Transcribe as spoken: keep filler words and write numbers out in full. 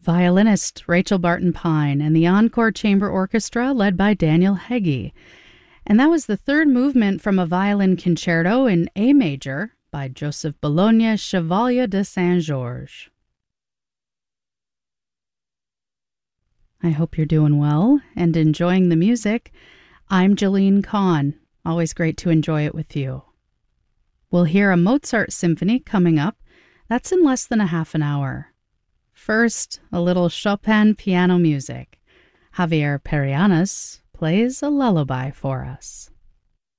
violinist Rachel Barton Pine, and the Encore Chamber Orchestra led by Daniel Heggie. And that was the third movement from a violin concerto in A major by Joseph Bologna Chevalier de Saint-Georges. I hope you're doing well and enjoying the music. I'm Jolene Kahn. Always great to enjoy it with you. We'll hear a Mozart symphony coming up. That's in less than a half an hour. First, a little Chopin piano music. Javier Perianos plays a lullaby for us.